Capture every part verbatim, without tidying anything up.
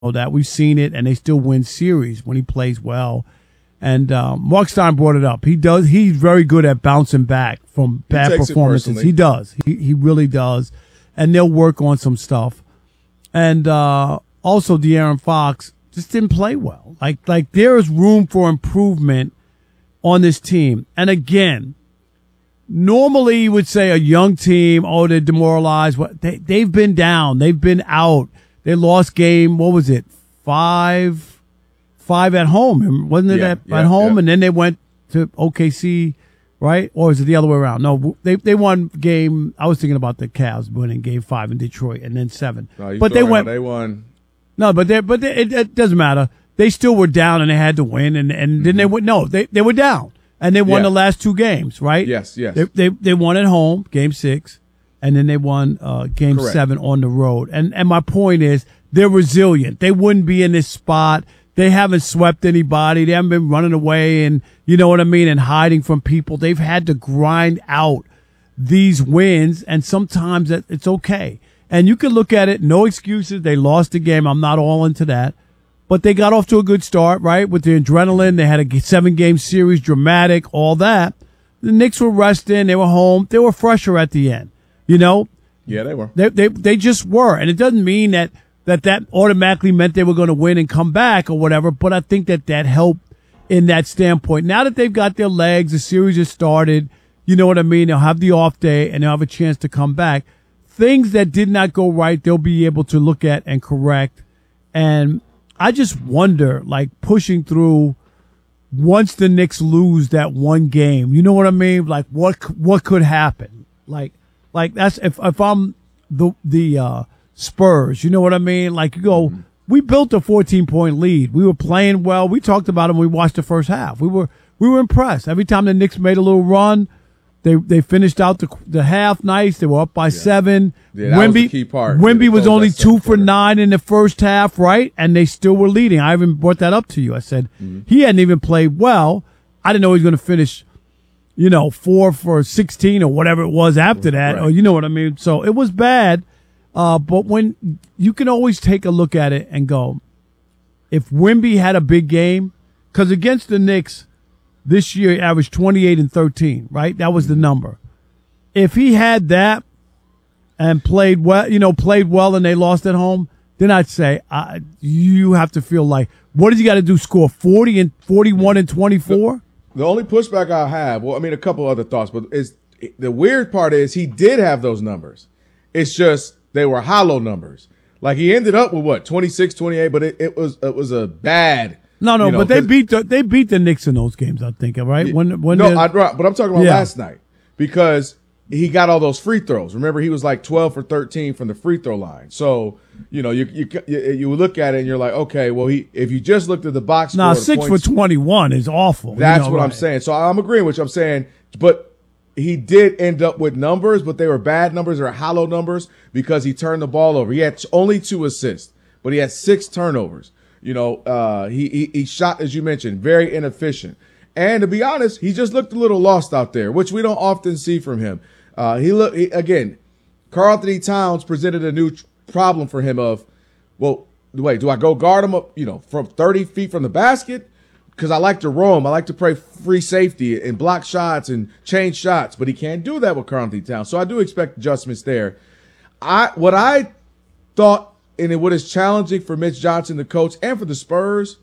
that. We've seen it, and they still win series when he plays well. And um, Mark Stein brought it up. He does. He's very good at bouncing back from bad performances. He does. He he really does. And they'll work on some stuff. And uh, also, De'Aaron Fox just didn't play well. Like like there is room for improvement on this team. And again, normally you would say a young team, oh, they're demoralized. What they they've been down. They've been out. They lost game. What was it? Five. Five at home, wasn't it yeah, at, yeah, at home? Yeah. And then they went to O K C, right? Or is it the other way around? No, they they won game. I was thinking about the Cavs winning game five in Detroit and then seven. No, but they went. They won. No, but they but they, it, it doesn't matter. They still were down and they had to win, and and mm-hmm. then they went. No, they they were down and they won yeah. the last two games, right? Yes, yes. They they, they won at home, game six, and then they won uh, game Correct. seven on the road. And and my point is, they're resilient. They wouldn't be in this spot. They haven't swept anybody. They haven't been running away and, you know what I mean, and hiding from people. They've had to grind out these wins, and sometimes it's okay. And you can look at it, no excuses. They lost the game. I'm not all into that. But they got off to a good start, right, with the adrenaline. They had a seven-game series, dramatic, all that. The Knicks were resting. They were home. They were fresher at the end, you know? Yeah, they were. They, they, they just were. And it doesn't mean that that that automatically meant they were going to win and come back or whatever, but I think that that helped in that standpoint. Now that they've got their legs, the series has started, you know what I mean, they'll have the off day and they'll have a chance to come back. Things that did not go right, they'll be able to look at and correct. And I just wonder, like, pushing through once the Knicks lose that one game, you know what I mean? Like, what what could happen? Like, like that's if if I'm the the uh Spurs, you know what I mean? Like, you go, mm-hmm. we built a fourteen-point lead. We were playing well. We talked about it when we watched the first half. We were we were impressed. Every time the Knicks made a little run, they they finished out the the half nice. They were up by yeah. seven. Yeah, that Wemby, was the key part. Wemby was only two for quarter. nine in the first half, right? And they still were leading. I even brought that up to you. I said, mm-hmm. he hadn't even played well. I didn't know he was going to finish, you know, four for sixteen or whatever it was after that. Right. Or you know what I mean? So it was bad. Uh, but when you can always take a look at it and go, if Wemby had a big game, because against the Knicks this year, he averaged twenty-eight and thirteen, right? That was the number. If he had that and played well, you know, played well and they lost at home, then I'd say uh, you have to feel like, what does he got to do? Score forty and forty-one and twenty-four? The, the only pushback I have, well, I mean, a couple other thoughts, but is the weird part is he did have those numbers. It's just they were hollow numbers. Like, he ended up with what, twenty-six, twenty-eight, but it, it was it was a bad. No, no, you know, but they beat the they beat the Knicks in those games, I think, right? Yeah, when when no, I, but I'm talking about yeah. last night because he got all those free throws. Remember, he was like twelve for thirteen from the free throw line. So, you know, you you you look at it and you're like, okay, well, he if you just looked at the box score, nah, six for twenty-one is awful. That's you know, what right. I'm saying. So I'm agreeing with you. I'm saying, but he did end up with numbers, but they were bad numbers or hollow numbers because he turned the ball over. He had only two assists, but he had six turnovers. You know, uh, he, he he shot, as you mentioned, very inefficient. And to be honest, he just looked a little lost out there, which we don't often see from him. Uh, he look he, again, Karl Anthony Towns presented a new problem for him of, well, wait, do I go guard him up, you know, from thirty feet from the basket? Because I like to roam. I like to play free safety and block shots and change shots, but he can't do that with Karl Anthony Towns. So I do expect adjustments there. I what I thought, and what is challenging for Mitch Johnson, the coach, and for the Spurs,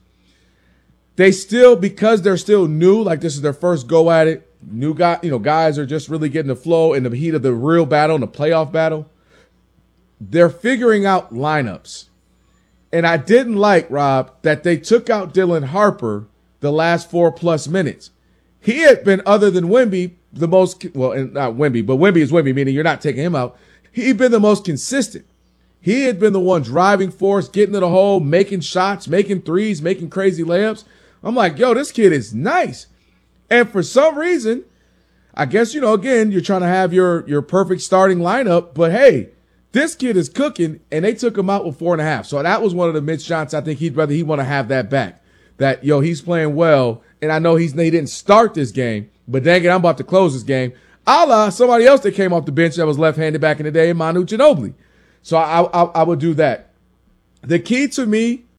they still, because they're still new, like this is their first go at it, new guy, you know, guys are just really getting the flow in the heat of the real battle, in the playoff battle. They're figuring out lineups. And I didn't like, Rob, that they took out Dylan Harper the last four plus minutes. He had been, other than Wemby, the most, well, and not Wemby, but Wemby is Wemby, meaning you're not taking him out. He'd been the most consistent. He had been the one driving force, getting to the hole, making shots, making threes, making crazy layups. I'm like, yo, this kid is nice. And for some reason, I guess, you know, again, you're trying to have your, your perfect starting lineup, but hey, this kid is cooking, and they took him out with four and a half. So that was one of the Mitch Johnson. I think he'd rather he want to have that back. That, yo, he's playing well, and I know he's he didn't start this game, but dang it, I'm about to close this game. A la somebody else that came off the bench that was left-handed back in the day, Manu Ginobili. So I, I, I would do that. The key to me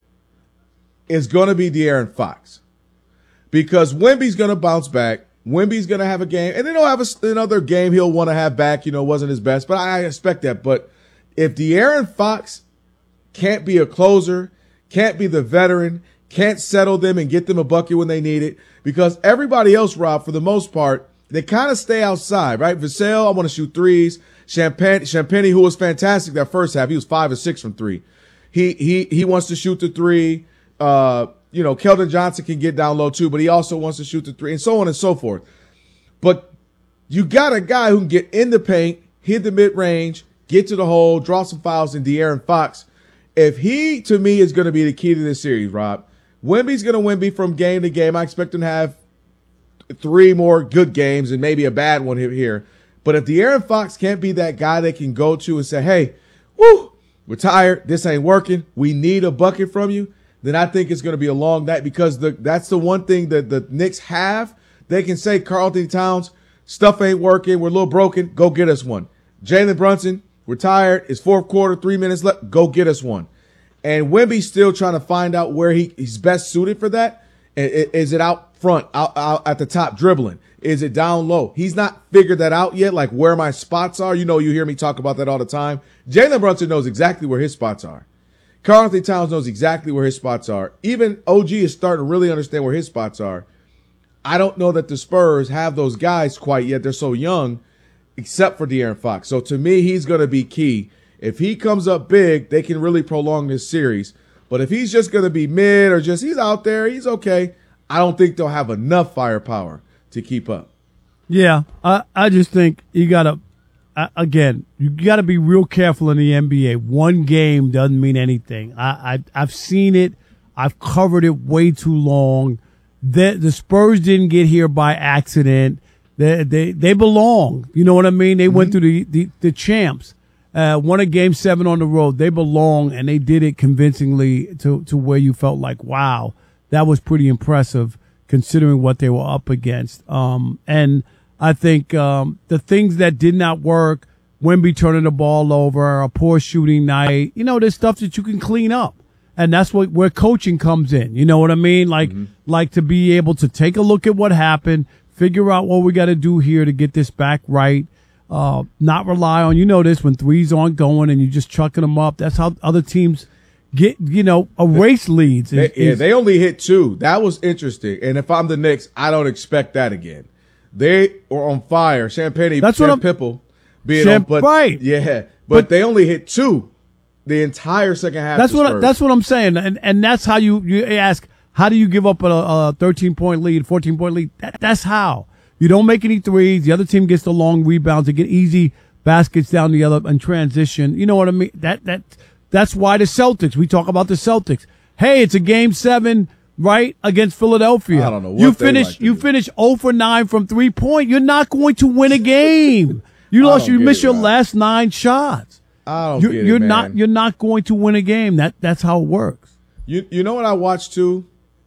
is going to be De'Aaron Fox, because Wemby's going to bounce back. Wemby's going to have a game, and then he'll have a, another game he'll want to have back. You know, wasn't his best, but I expect that. But if De'Aaron Fox can't be a closer, can't be the veteran, can't settle them and get them a bucket when they need it, because everybody else, Rob, for the most part, they kind of stay outside, right? Vassell, I want to shoot threes. Champagne, Champagne, who was fantastic that first half, he was five or six from three. He he he wants to shoot the three. Uh, you know, Keldon Johnson can get down low too, but he also wants to shoot the three, and so on and so forth. But you got a guy who can get in the paint, hit the mid range, get to the hole, draw some fouls, in De'Aaron Fox. If he, to me, is going to be the key to this series, Rob. Wemby's going to Wemby from game to game. I expect him to have three more good games and maybe a bad one here. But if De'Aaron Fox can't be that guy they can go to and say, hey, woo, we're tired, this ain't working, we need a bucket from you, then I think it's going to be a long night, because the that's the one thing that the Knicks have. They can say, Karl-Anthony Towns, stuff ain't working, we're a little broken, go get us one. Jalen Brunson, we're tired, it's fourth quarter, three minutes left, go get us one. And Wemby's still trying to find out where he, he's best suited for that. Is it out front, out, out at the top dribbling? Is it down low? He's not figured that out yet, like where my spots are. You know, you hear me talk about that all the time. Jalen Brunson knows exactly where his spots are. Karl-Anthony Towns knows exactly where his spots are. Even O G is starting to really understand where his spots are. I don't know that the Spurs have those guys quite yet. They're so young, except for De'Aaron Fox. So to me, he's going to be key. If he comes up big, they can really prolong this series. But if he's just going to be mid, or just he's out there, he's okay, I don't think they'll have enough firepower to keep up. Yeah, I, I just think you got to, uh, again, you got to be real careful in the N B A. One game doesn't mean anything. I, I, I've seen it. I've covered it way too long. The, the Spurs didn't get here by accident. They, they, they belong. You know what I mean? They mm-hmm. went through the, the, the champs. Uh, won a game seven on the road. They belong, and they did it convincingly to, to where you felt like, wow, that was pretty impressive considering what they were up against. Um, and I think um, the things that did not work, Wemby turning the ball over, a poor shooting night, you know, there's stuff that you can clean up. And that's what where coaching comes in. You know what I mean? Like, mm-hmm. like to be able to take a look at what happened, figure out what we got to do here to get this back right. Uh, not rely on, you know this, when threes aren't going and you're just chucking them up. That's how other teams get, you know, erase leads. They, is, yeah, is, they only hit two. That was interesting. And if I'm the Knicks, I don't expect that again. They were on fire. Champagne, that's what I'm, Pipple being Champ, on, but right. yeah, but, but they only hit two the entire second half. That's what I, that's what I'm saying. And and that's how you, you ask, how do you give up a, a thirteen point lead, fourteen point lead? That, that's how. You don't make any threes. The other team gets the long rebounds to get easy baskets down the other and transition. You know what I mean? That that that's why the Celtics. We talk about the Celtics. Hey, it's a game seven, right, against Philadelphia. I don't know what you they finish. like to you do. finish zero for nine from three point. You're not going to win a game. You lost. You missed your man. last nine shots. I don't you, get you're it, man. not. You're not going to win a game. That that's how it works. You you know what I watched too,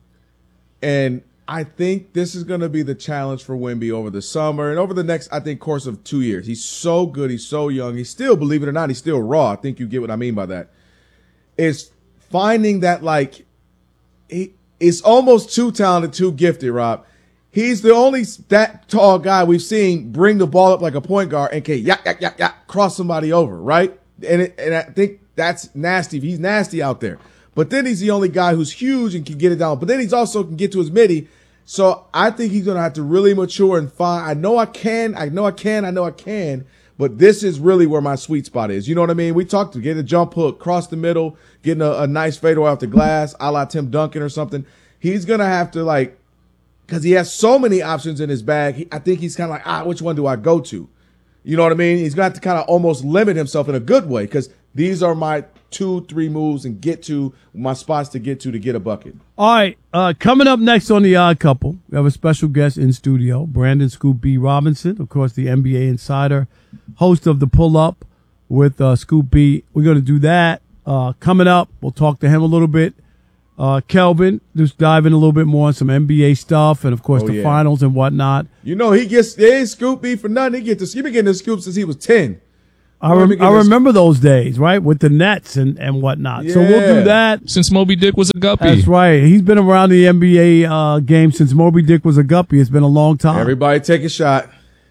and I think this is going to be the challenge for Wemby over the summer and over the next, I think, course of two years. He's so good. He's so young. He's still, believe it or not, he's still raw. I think you get what I mean by that. Is finding that, like, he is almost too talented, too gifted, Rob. He's the only that tall guy we've seen bring the ball up like a point guard and can yak, yak, yak, yak, cross somebody over, right? And it, and I think that's nasty. He's nasty out there. But then he's the only guy who's huge and can get it down. But then he's also can get to his midi. So I think he's going to have to really mature and find, I know I can, I know I can, I know I can, but this is really where my sweet spot is. You know what I mean? We talked to get a jump hook, cross the middle, getting a, a nice fadeaway off the glass, a la Tim Duncan or something. He's going to have to, like, because he has so many options in his bag, he, I think he's kind of like, ah, which one do I go to? You know what I mean? He's going to have to kind of almost limit himself in a good way, because these are my two, three moves and get to my spots to get to to get a bucket. All right, uh, coming up next on The Odd Couple, we have a special guest in studio, Brandon Scoop B. Robinson, of course, the N B A insider, host of The Pull Up with uh, Scoop B. We're going to do that. Uh, coming up, we'll talk to him a little bit. Uh, Kelvin, just dive in a little bit more on some N B A stuff and, of course, oh, the yeah. finals and whatnot. You know, he gets, they ain't Scoop B for nothing. He, get to, he been getting the scoop since he was ten. I, rem- I remember those days, right, with the Nets and, and whatnot. Yeah. So we'll do that. Since Moby Dick was a guppy. That's right. He's been around the N B A uh, game since Moby Dick was a guppy. It's been a long time. Everybody take a shot.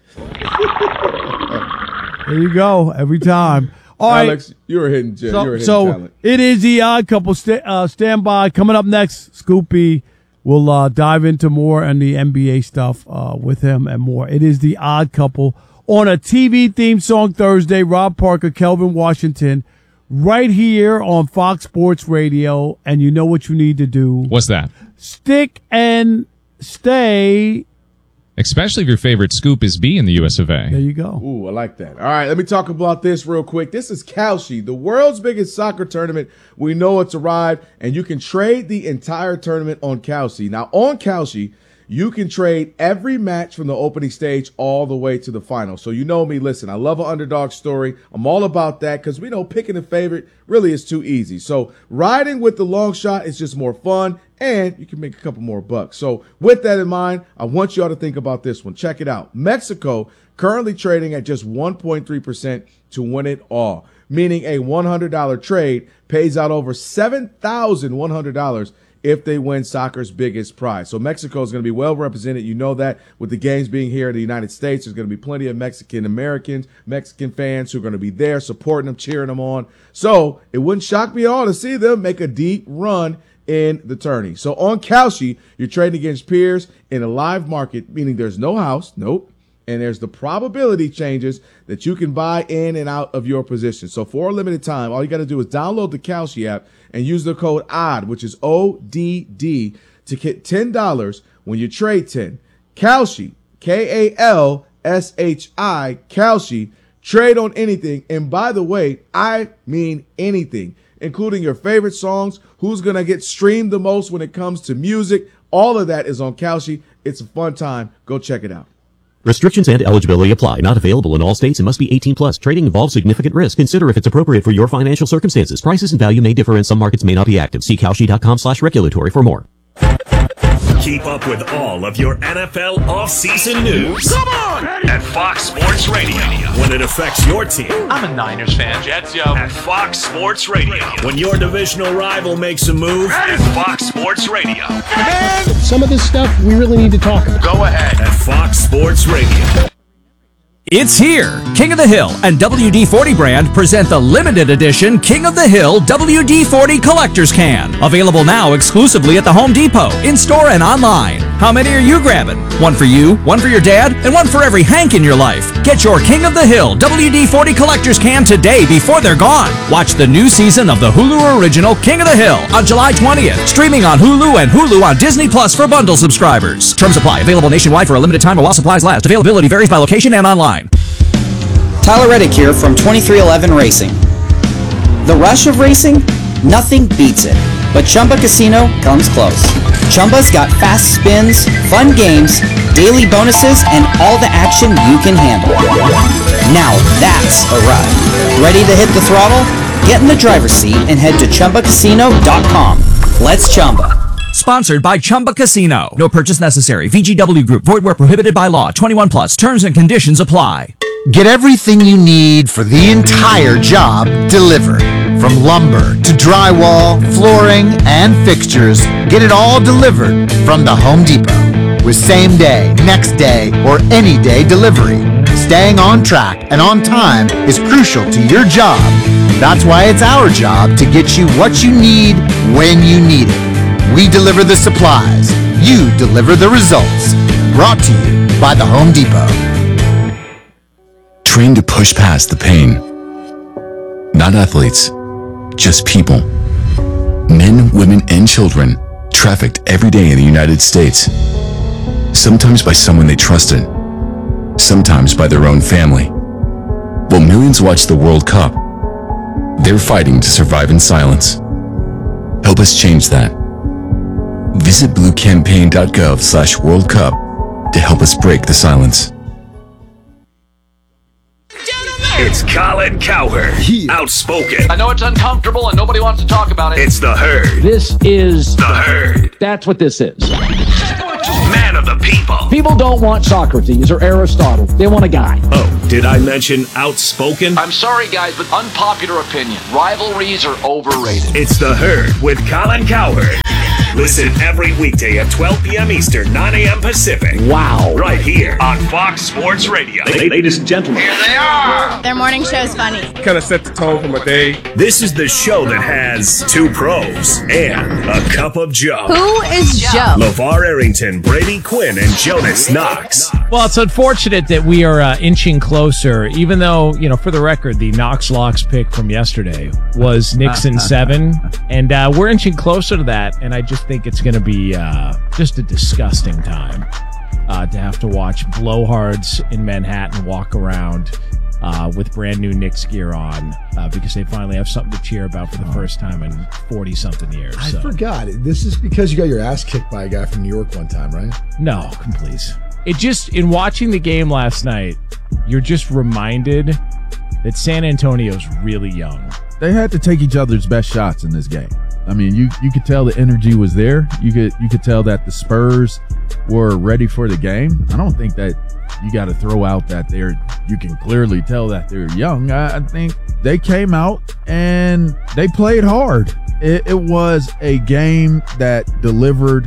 There you go. Every time. All right. Alex, you were hitting, you So, were hitting so talent. it is the Odd Couple. St- uh, stand by. Coming up next, Scoopy will uh, dive into more on the N B A stuff uh, with him and more. It is the Odd Couple on a T V theme song Thursday. Rob Parker, Kelvin Washington, right here on Fox Sports Radio. And you know what you need to do. What's that? Stick and stay. Especially if your favorite scoop is B in the U S of A. There you go. Ooh, I like that. All right, let me talk about this real quick. This is Kalshi, the world's biggest soccer tournament. We know it's arrived, and you can trade the entire tournament on Kalshi. Now, on Kalshi, you can trade every match from the opening stage all the way to the final. So you know me. Listen, I love an underdog story. I'm all about that because we know picking a favorite really is too easy. So riding with the long shot is just more fun, and you can make a couple more bucks. So with that in mind, I want you all to think about this one. Check it out. Mexico currently trading at just one point three percent to win it all, meaning a one hundred dollars trade pays out over seven thousand one hundred dollars if they win soccer's biggest prize. So Mexico is going to be well represented. You know that with the games being here in the United States, there's going to be plenty of Mexican Americans, Mexican fans who are going to be there supporting them, cheering them on. So it wouldn't shock me at all to see them make a deep run in the tourney. So on Kalshi, you're trading against peers in a live market, meaning there's no house. Nope. And there's the probability changes that you can buy in and out of your position. So for a limited time, all you got to do is download the Kalshi app and use the code O D D, which is O D D, to get ten dollars when you trade ten. Kalshi, K A L S H I, Kalshi, trade on anything. And by the way, I mean anything, including your favorite songs, who's going to get streamed the most when it comes to music. All of that is on Kalshi. It's a fun time. Go check it out. Restrictions and eligibility apply. Not available in all states and must be eighteen plus. Trading involves significant risk. Consider if it's appropriate for your financial circumstances. Prices and value may differ and some markets may not be active. See Kalshi.com slash regulatory for more. Keep up with all of your N F L offseason news. Come on! At Fox Sports Radio. When it affects your team. I'm a Niners fan. Jets, yo. At Fox Sports Radio. When your divisional rival makes a move. At Fox Sports Radio. Man, some of this stuff we really need to talk about. Go ahead. At Fox Sports Radio. It's here! King of the Hill and W D forty brand present the limited edition King of the Hill W D forty Collector's Can. Available now exclusively at the Home Depot, in-store and online. How many are you grabbing? One for you, one for your dad, and one for every Hank in your life. Get your King of the Hill W D forty Collector's Can today before they're gone. Watch the new season of the Hulu original King of the Hill on July twentieth. Streaming on Hulu and Hulu on Disney Plus for bundle subscribers. Terms apply. Available nationwide for a limited time while supplies last. Availability varies by location and online. Tyler Reddick here from twenty-three eleven Racing. The rush of racing? Nothing beats it. But Chumba Casino comes close. Chumba's got fast spins, fun games, daily bonuses, and all the action you can handle. Now that's a ride. Ready to hit the throttle? Get in the driver's seat and head to Chumba Casino dot com. Let's Chumba. Sponsored by Chumba Casino. No purchase necessary. V G W Group. Void where prohibited by law. twenty-one plus. Terms and conditions apply. Get everything you need for the entire job delivered. From lumber to drywall, flooring, and fixtures, get it all delivered from the Home Depot. With same day, next day, or any day delivery. Staying on track and on time is crucial to your job. That's why it's our job to get you what you need when you need it. We deliver the supplies. You deliver the results. Brought to you by the Home Depot. Trained to push past the pain. Not athletes, just people. Men, women, and children trafficked every day in the United States. Sometimes by someone they trusted. Sometimes by their own family. While millions watch the World Cup, they're fighting to survive in silence. Help us change that. Visit blue campaign dot gov slash World Cup to help us break the silence. It's Colin Cowherd. Outspoken. I know it's uncomfortable and nobody wants to talk about it. It's the Herd. This is the Herd. That's what this is. Man of the people. People don't want Socrates or Aristotle. They want a guy. Oh, did I mention outspoken? I'm sorry, guys, but unpopular opinion. Rivalries are overrated. It's The Herd with Colin Cowherd. Listen every weekday at twelve p.m. Eastern, nine a.m. Pacific. Wow. Right here on Fox Sports Radio. Ladies and gentlemen. Here they are. Their morning show's funny. Kind of set the tone for my day. This is the show that has two pros and a cup of Joe. Who is Joe? LeVar Arrington, Brady Quinn, and Jonas Knox. Well, it's unfortunate that we are uh, inching closer, even though, you know, for the record, the Knox Locks pick from yesterday was Nixon seven, and uh, we're inching closer to that, and I just think it's going to be uh, just a disgusting time uh, to have to watch blowhards in Manhattan walk around uh, with brand new Knicks gear on uh, because they finally have something to cheer about for the first time in forty-something years. I so. forgot. This is because you got your ass kicked by a guy from New York one time, right? No, please. It just, in watching the game last night, you're just reminded that San Antonio's really young. They had to take each other's best shots in this game. I mean, you you could tell the energy was there. You could you could tell that the Spurs were ready for the game. I don't think that you got to throw out that they're. You can clearly tell that they're young. I, I think they came out and they played hard. It, it was a game that delivered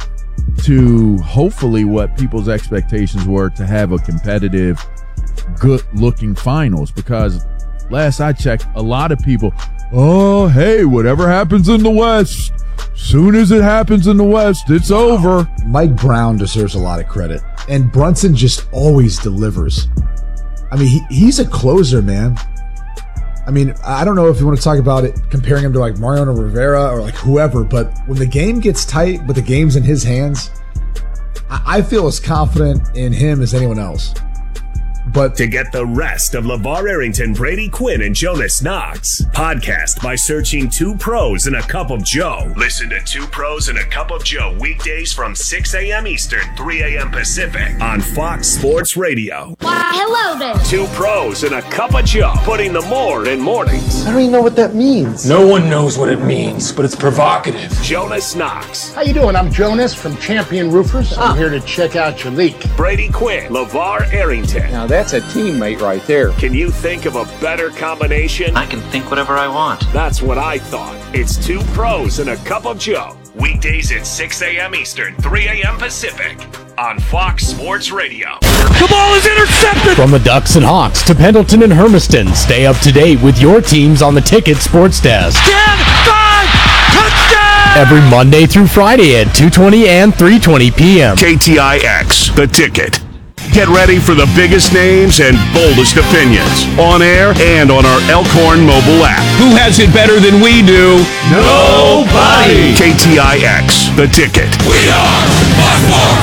to hopefully what people's expectations were to have a competitive, good-looking finals. Because last I checked, a lot of people. Oh, hey, whatever happens in the West, soon as it happens in the West, it's over. Mike Brown deserves a lot of credit. And Brunson just always delivers. I mean, he, he's a closer, man. I mean, I don't know if you want to talk about it, comparing him to like Mariano Rivera or like whoever, but when the game gets tight, but the game's in his hands, I, I feel as confident in him as anyone else. But to get the rest of LeVar Arrington, Brady Quinn, and Jonas Knox, podcast by searching Two Pros and a Cup of Joe. Listen to Two Pros and a Cup of Joe weekdays from six a.m. Eastern, three a.m. Pacific on Fox Sports Radio. Why, hello there. Two Pros and a Cup of Joe, putting the more in mornings. I don't even know what that means. No one knows what it means, but it's provocative. Jonas Knox. How you doing? I'm Jonas from Champion Roofers. I'm here to check out your leak. Brady Quinn, LeVar Arrington. Now that's a teammate right there. Can you think of a better combination? I can think whatever I want. That's what I thought. It's Two Pros and a Cup of Joe. Weekdays at six a.m. Eastern, three a.m. Pacific on Fox Sports Radio. The ball is intercepted! From the Ducks and Hawks to Pendleton and Hermiston, stay up to date with your teams on the Ticket Sports Desk. ten, five, touchdown! Every Monday through Friday at two twenty and three twenty p.m. K T I X, The Ticket. Get ready for the biggest names and boldest opinions on air and on our Elkhorn mobile app. Who has it better than we do? Nobody! K T I X, The Ticket. We are by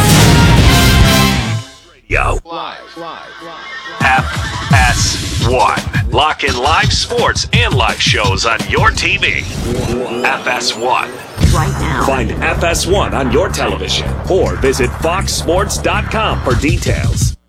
far. Radio. Live, live, live. F S one. Lock in live sports and live shows on your T V. F S one. Right now. Find F S one on your television or visit fox sports dot com for details.